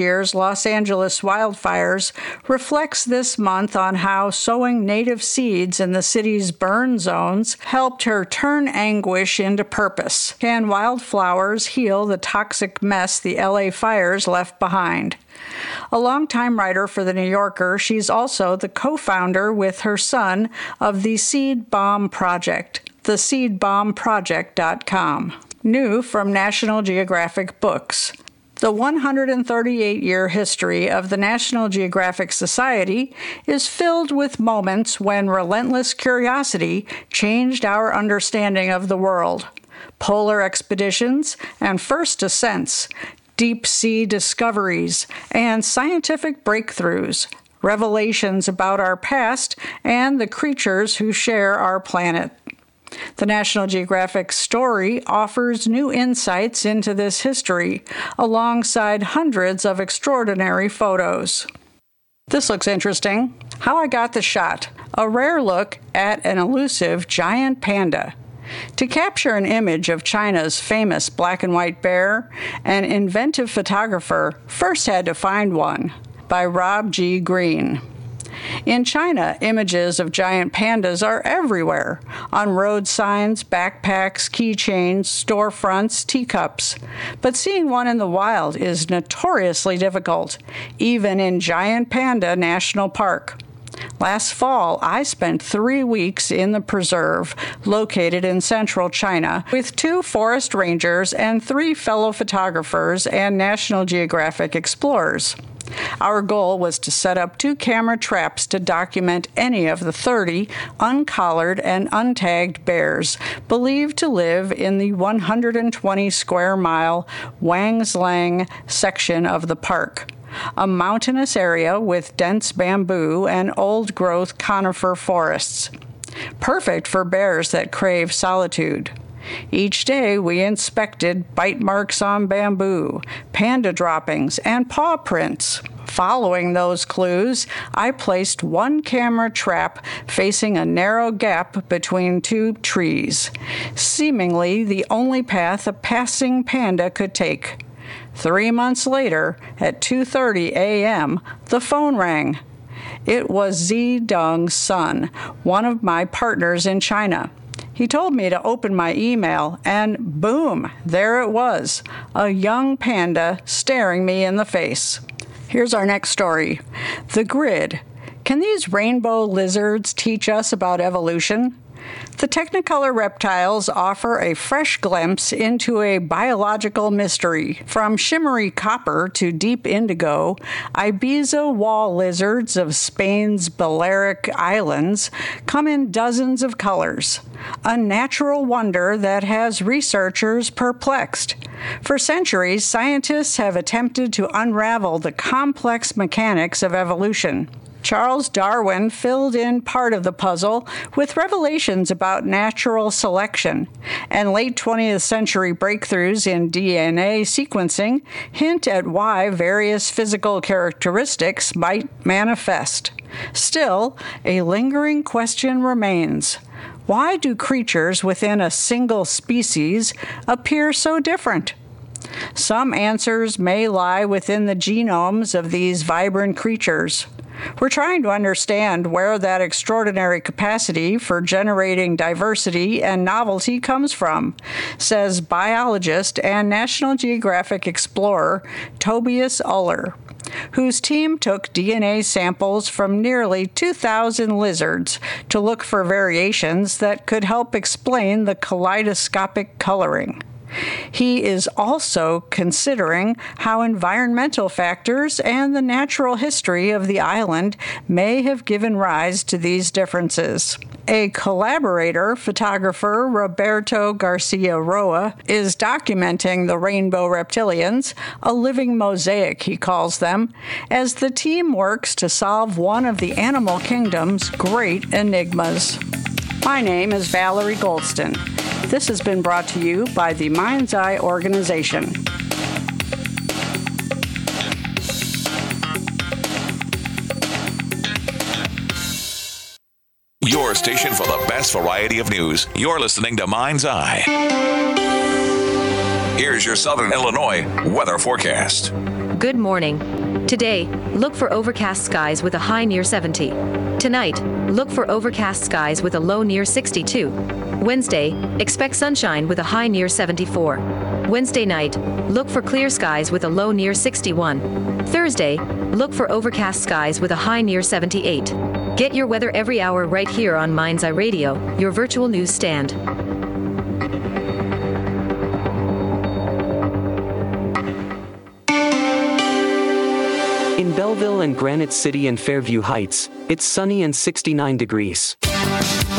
year's Los Angeles wildfires reflects this month on how sowing native seeds in the city's burn zones helped her turn anguish into purpose. Can wildflowers heal the toxic mess the LA fires left behind? A longtime writer for The New Yorker, she's also the co-founder with her son of the Seed Bomb Project, theseedbombproject.com. New from National Geographic Books. The 138-year history of the National Geographic Society is filled with moments when relentless curiosity changed our understanding of the world. Polar expeditions and first ascents, deep-sea discoveries, and scientific breakthroughs, revelations about our past and the creatures who share our planet. The National Geographic Story offers new insights into this history, alongside hundreds of extraordinary photos. This looks interesting. How I Got the Shot, a rare look at an elusive giant panda. To capture an image of China's famous black and white bear, an inventive photographer first had to find one, by Rob G. Green. In China, images of giant pandas are everywhere, on road signs, backpacks, keychains, storefronts, teacups. But seeing one in the wild is notoriously difficult, even in Giant Panda National Park. Last fall, I spent 3 weeks in the preserve, located in central China, with 2 forest rangers and 3 fellow photographers and National Geographic explorers. Our goal was to set up 2 camera traps to document any of the 30 uncollared and untagged bears believed to live in the 120-square-mile Wangslang section of the park, a mountainous area with dense bamboo and old-growth conifer forests. Perfect for bears that crave solitude. Each day we inspected bite marks on bamboo, panda droppings, and paw prints. Following those clues, I placed 1 camera trap facing a narrow gap between 2 trees, seemingly the only path a passing panda could take. 3 months later, at 2:30 a.m., the phone rang. It was Zi Deng's son, one of my partners in China. He told me to open my email, and boom, there it was, a young panda staring me in the face. Here's our next story. The Grid. Can these rainbow lizards teach us about evolution? The Technicolor reptiles offer a fresh glimpse into a biological mystery. From shimmery copper to deep indigo, Ibiza wall lizards of Spain's Balearic Islands come in dozens of colors, a natural wonder that has researchers perplexed. For centuries, scientists have attempted to unravel the complex mechanics of evolution. Charles Darwin filled in part of the puzzle with revelations about natural selection, and late 20th century breakthroughs in DNA sequencing hint at why various physical characteristics might manifest. Still, a lingering question remains. Why do creatures within a single species appear so different? Some answers may lie within the genomes of these vibrant creatures. We're trying to understand where that extraordinary capacity for generating diversity and novelty comes from, says biologist and National Geographic explorer Tobias Uller, whose team took DNA samples from nearly 2,000 lizards to look for variations that could help explain the kaleidoscopic coloring. He is also considering how environmental factors and the natural history of the island may have given rise to these differences. A collaborator, photographer Roberto Garcia Roa, is documenting the rainbow reptilians, a living mosaic, he calls them, as the team works to solve one of the animal kingdom's great enigmas. My name is Valerie Goldston. This has been brought to you by the Mind's Eye Organization. Your station for the best variety of news. You're listening to Mind's Eye. Here's your Southern Illinois weather forecast. Good morning. Today, look for overcast skies with a high near 70. Tonight, look for overcast skies with a low near 62. Wednesday, expect sunshine with a high near 74. Wednesday night, look for clear skies with a low near 61. Thursday, look for overcast skies with a high near 78. Get your weather every hour right here on Mind's Eye Radio, your virtual news stand. In Belleville and Granite City and Fairview Heights, it's sunny and 69 degrees.